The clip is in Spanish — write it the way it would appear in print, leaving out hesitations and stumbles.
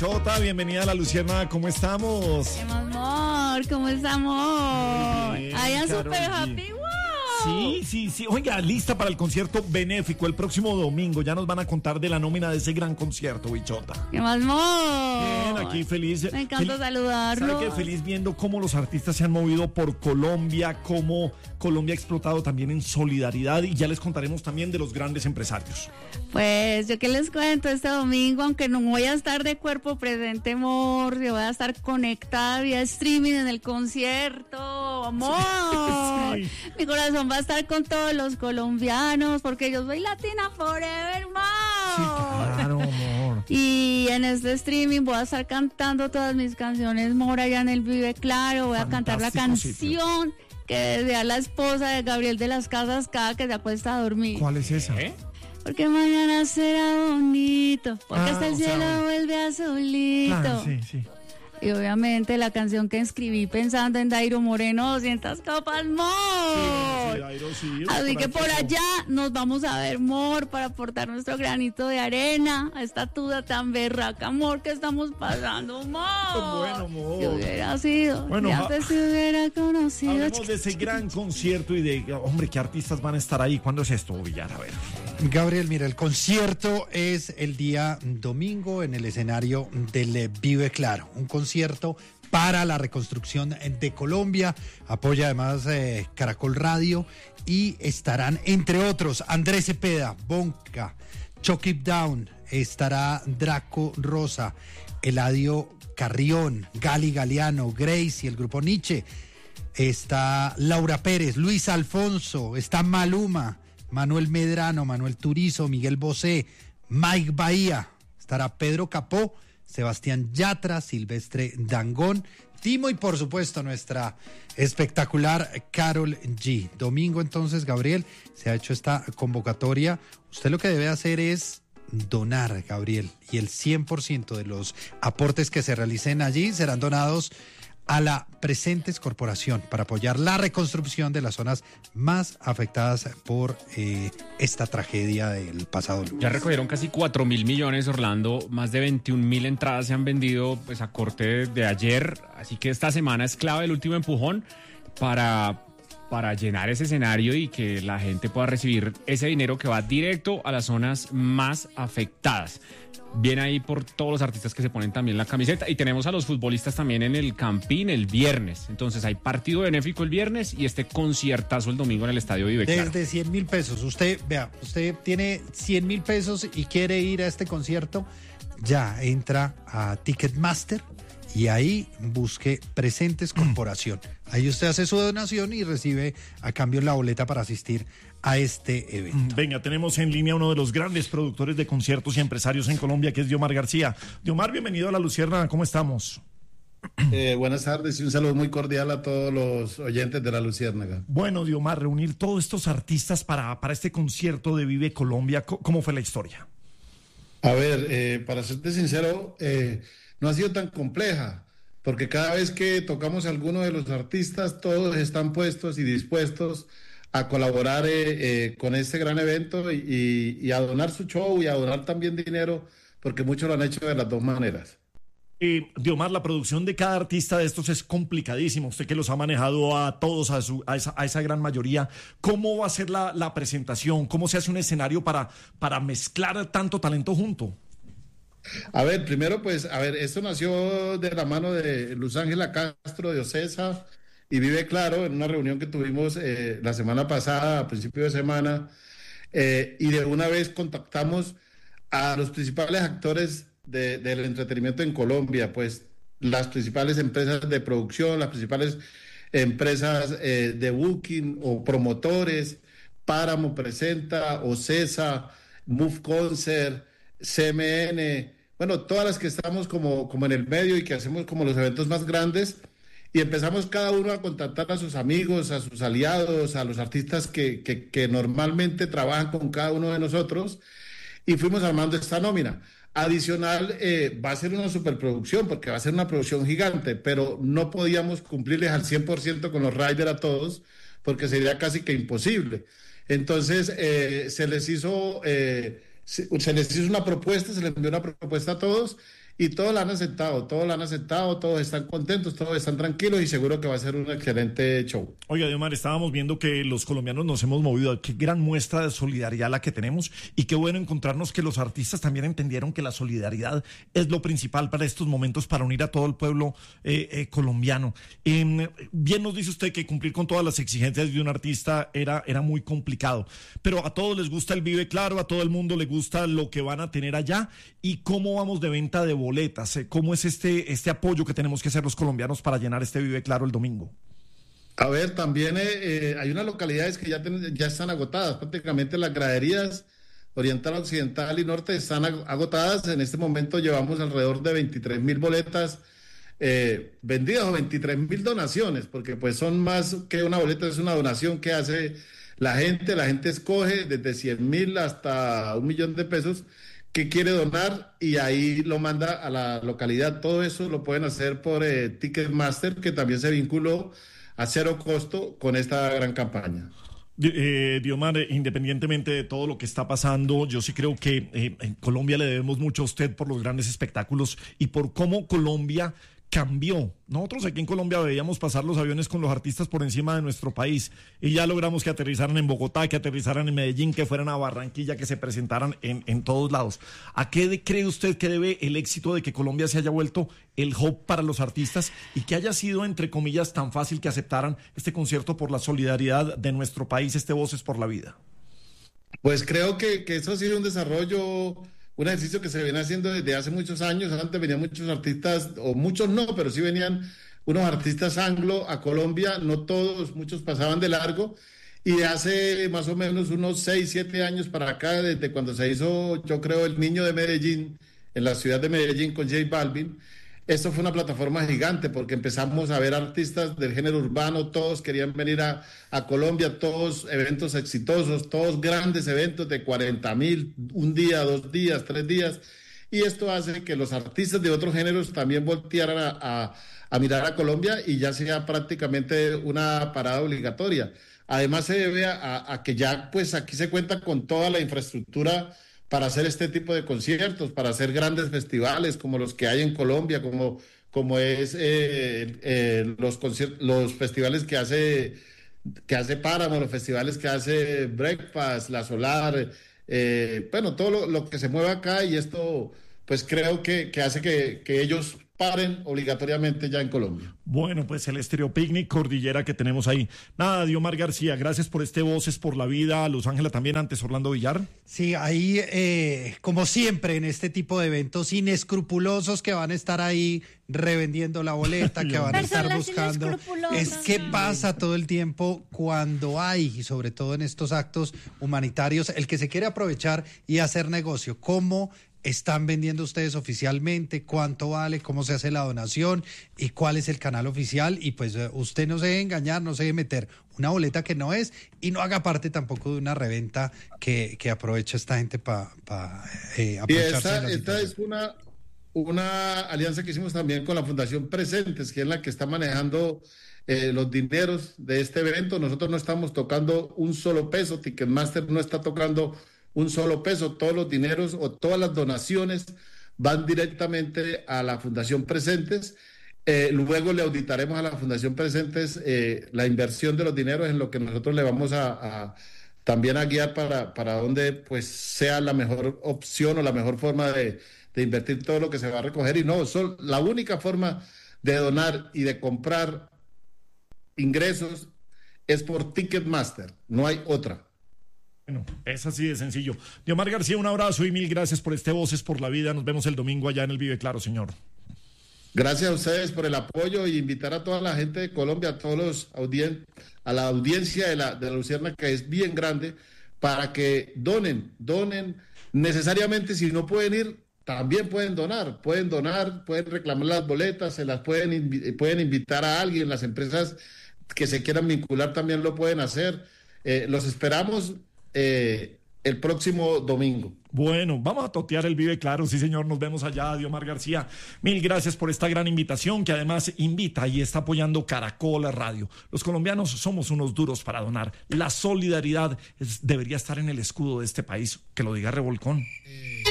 Jota, bienvenida a La Luciérnaga, ¿cómo estamos? ¿Qué más, amor? ¿Cómo estamos? Bien, I am Karol super G. happy, wow. Sí. Oiga, lista para el concierto benéfico el próximo domingo. Ya nos van a contar de la nómina de ese gran concierto, bichota. ¿Qué más, amor? Bien, aquí feliz. Me encanta saludarlo. ¿Sabe qué? Feliz viendo cómo los artistas se han movido por Colombia, cómo Colombia ha explotado también en solidaridad, y ya les contaremos también de los grandes empresarios. Pues yo qué les cuento este domingo, aunque no voy a estar de cuerpo presente, amor, yo voy a estar conectada vía streaming en el concierto, amor. Sí. Mi corazón va a estar con todos los colombianos, porque yo soy Latina Forever, amor. Sí, claro, amor. Y en este streaming voy a estar cantando todas mis canciones, amor, allá en el Vive Claro, voy a cantar la Fantástico canción que desea la esposa de Gabriel de las Casas cada que se acuesta a dormir. ¿Cuál es esa? Porque mañana será bonito, porque hasta el cielo vuelve azulito. Claro, sí. Y obviamente la canción que escribí pensando en Dairo Moreno, 200 copas, amor. Sí, Dairo, sí, Así que por aquí. allá nos vamos a ver, amor, para aportar nuestro granito de arena a esta tuda tan berraca, amor, que estamos pasando, amor. Bueno, amor. Si hubiera sido, Bueno, si antes se hubiera conocido. Hablemos de ese gran concierto y de, hombre, qué artistas van a estar ahí. ¿Cuándo es esto, Villar? A ver. Gabriel, mira, el concierto es el día domingo en el escenario del Vive Claro, un concierto para la reconstrucción de Colombia, apoya además Caracol Radio, y estarán entre otros Andrés Cepeda, Bonca, Chuck It Down, estará Draco Rosa, Eladio Carrión, Gali Galeano, Grace y el grupo Nietzsche, está Laura Pérez, Luis Alfonso, está Maluma, Manuel Medrano, Manuel Turizo, Miguel Bosé, Mike Bahía, estará Pedro Capó, Sebastián Yatra, Silvestre Dangond, Timo y por supuesto nuestra espectacular Karol G. Domingo entonces, Gabriel, se ha hecho esta convocatoria. Usted lo que debe hacer es donar, Gabriel, y el 100% de los aportes que se realicen allí serán donados a la Presentes Corporación para apoyar la reconstrucción de las zonas más afectadas por esta tragedia del pasado lunes. Ya recogieron casi 4.000 millones, Orlando. Más de 21.000 entradas se han vendido pues a corte de ayer. Así que esta semana es clave el último empujón para llenar ese escenario y que la gente pueda recibir ese dinero que va directo a las zonas más afectadas. Bien ahí por todos los artistas que se ponen también la camiseta, y tenemos a los futbolistas también en el Campín el viernes. Entonces hay partido benéfico el viernes y este conciertazo el domingo en el Estadio Vive Claro. Desde 100.000 pesos. Usted tiene 100.000 pesos y quiere ir a este concierto, ya entra a Ticketmaster y ahí busque Presentes Corporación. Ahí usted hace su donación y recibe a cambio la boleta para asistir a este evento. Venga, tenemos en línea uno de los grandes productores de conciertos y empresarios en Colombia, que es Diomar García. Diomar, bienvenido a La Luciérnaga, ¿cómo estamos? Buenas tardes y un saludo muy cordial a todos los oyentes de La Luciérnaga. Bueno, Diomar, reunir todos estos artistas para este concierto de Vive Colombia, ¿cómo fue la historia? A ver, para serte sincero, no ha sido tan compleja, porque cada vez que tocamos a alguno de los artistas, todos están puestos y dispuestos a colaborar con este gran evento y a donar su show y a donar también dinero, porque muchos lo han hecho de las dos maneras. Diomar, la producción de cada artista de estos es complicadísima. Usted que los ha manejado a todos, a esa gran mayoría. ¿Cómo va a ser la presentación? ¿Cómo se hace un escenario para mezclar tanto talento junto? A ver, primero pues, esto nació de la mano de Luz Ángela Castro de Ocesa y Vive Claro, en una reunión que tuvimos la semana pasada, a principio de semana, y de una vez contactamos a los principales actores del entretenimiento en Colombia, pues las principales empresas de producción, las principales empresas de booking o promotores, Páramo Presenta, Ocesa, Move Concert, CMN, bueno, todas las que estamos como en el medio y que hacemos como los eventos más grandes, y empezamos cada uno a contactar a sus amigos, a sus aliados, a los artistas que normalmente trabajan con cada uno de nosotros, y fuimos armando esta nómina. Adicional, va a ser una superproducción, porque va a ser una producción gigante, pero no podíamos cumplirles al 100% con los riders a todos, porque sería casi que imposible. Entonces, se les hizo una propuesta, se les envió una propuesta a todos, y todos la han aceptado, todos están contentos, todos están tranquilos y seguro que va a ser un excelente show. Oiga, Diomar, estábamos viendo que los colombianos nos hemos movido, qué gran muestra de solidaridad la que tenemos y qué bueno encontrarnos que los artistas también entendieron que la solidaridad es lo principal para estos momentos, para unir a todo el pueblo colombiano. Bien nos dice usted que cumplir con todas las exigencias de un artista era muy complicado, pero a todos les gusta el Vive Claro, a todo el mundo le gusta lo que van a tener allá y cómo vamos de venta de boletas, cómo es este apoyo que tenemos que hacer los colombianos para llenar este Vive Claro el domingo. A ver, también hay unas localidades que ya están agotadas, prácticamente las graderías oriental, occidental y norte están agotadas. En este momento llevamos alrededor de 23.000 boletas vendidas o 23.000 donaciones, porque pues son más que una boleta, es una donación que hace la gente escoge desde 100.000 hasta 1 millón de pesos que quiere donar y ahí lo manda a la localidad. Todo eso lo pueden hacer por Ticketmaster, que también se vinculó a cero costo con esta gran campaña. Diomar, independientemente de todo lo que está pasando, yo sí creo que en Colombia le debemos mucho a usted por los grandes espectáculos y por cómo Colombia cambió. Nosotros aquí en Colombia veíamos pasar los aviones con los artistas por encima de nuestro país y ya logramos que aterrizaran en Bogotá, que aterrizaran en Medellín, que fueran a Barranquilla, que se presentaran en todos lados. ¿A qué cree usted que debe el éxito de que Colombia se haya vuelto el hub para los artistas y que haya sido, entre comillas, tan fácil que aceptaran este concierto por la solidaridad de nuestro país, este Voces por la Vida? Pues creo que eso ha sido un desarrollo, un ejercicio que se viene haciendo desde hace muchos años. Antes venían muchos artistas, o muchos no, pero sí venían unos artistas anglo a Colombia, no todos, muchos pasaban de largo, y hace más o menos unos 6, 7 años para acá, desde cuando se hizo, yo creo, El Niño de Medellín, en la ciudad de Medellín con J Balvin, esto fue una plataforma gigante porque empezamos a ver artistas del género urbano, todos querían venir a Colombia, todos eventos exitosos, todos grandes eventos de 40.000, 1 día, 2 días, 3 días, y esto hace que los artistas de otros géneros también voltearan a mirar a Colombia y ya sea prácticamente una parada obligatoria. Además se debe a que ya pues aquí se cuenta con toda la infraestructura para hacer este tipo de conciertos, para hacer grandes festivales como los que hay en Colombia, como es los festivales que hace Páramo, los festivales que hace Breakfast, La Solar, bueno, todo lo que se mueve acá, y esto pues creo que hace que ellos paren obligatoriamente ya en Colombia. Bueno, pues el Estéreo Picnic, Cordillera que tenemos ahí. Nada, Diomar García, gracias por este Voces por la Vida. Luz Ángela también, antes Orlando Villar. Sí, ahí, como siempre en este tipo de eventos inescrupulosos que van a estar ahí revendiendo la boleta, que van a estar buscando. Es que pasa todo el tiempo cuando hay, y sobre todo en estos actos humanitarios, el que se quiere aprovechar y hacer negocio. ¿Cómo están vendiendo ustedes oficialmente? ¿Cuánto vale? ¿Cómo se hace la donación? ¿Y cuál es el canal oficial? Y pues usted no se debe engañar, no se debe meter una boleta que no es y no haga parte tampoco de una reventa que aprovecha esta gente para aprovecharse. Y esta es una alianza que hicimos también con la Fundación Presentes, que es la que está manejando los dineros de este evento. Nosotros no estamos tocando un solo peso, Ticketmaster no está tocando un solo peso, todos los dineros o todas las donaciones van directamente a la Fundación Presentes. Luego le auditaremos a la Fundación Presentes la inversión de los dineros, en lo que nosotros le vamos también a guiar para donde pues sea la mejor opción o la mejor forma de invertir todo lo que se va a recoger. Y no, la única forma de donar y de comprar ingresos es por Ticketmaster, no hay otra. Bueno, es así de sencillo. Diomar García, un abrazo y mil gracias por este Voces por la Vida. Nos vemos el domingo allá en el Vive Claro, señor. Gracias a ustedes por el apoyo y invitar a toda la gente de Colombia, a la audiencia de la Luciérnaga, que es bien grande, para que donen necesariamente. Si no pueden ir, también pueden donar, pueden reclamar las boletas, se las pueden invitar a alguien, las empresas que se quieran vincular también lo pueden hacer. Los esperamos el próximo domingo. Bueno, vamos a totear el Vive Claro, sí señor, nos vemos allá. Diomar García, mil gracias por esta gran invitación, que además invita y está apoyando Caracol Radio. Los colombianos somos unos duros para donar. La solidaridad debería estar en el escudo de este país, que lo diga Revolcón.